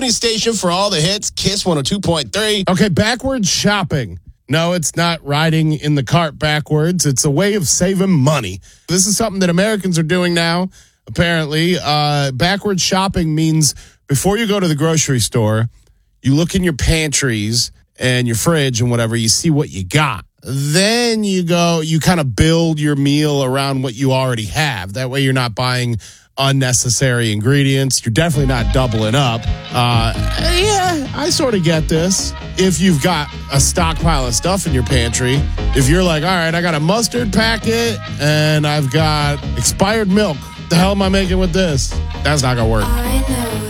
company station for all the hits, Kiss 102.3. Okay, backwards shopping. No, it's not riding in the cart backwards. It's a way of saving money. This is something that Americans are doing now, apparently. Backwards shopping means before you go to the grocery store, you look in your pantries and your fridge and whatever, you see what you got. Then you kind of build your meal around what you already have. That way you're not buying unnecessary ingredients. You're definitely not doubling up. Yeah, I sort of get this. If you've got a stockpile of stuff in your pantry, if you're like, all right, I got a mustard packet and I've got expired milk. What the hell am I making with this? That's not going to work.